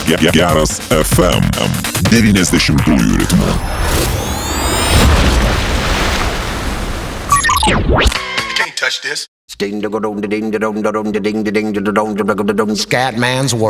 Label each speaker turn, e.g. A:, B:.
A: Geras FM 90-ųjų ritmu.
B: Can't touch this.
C: Scatman's World.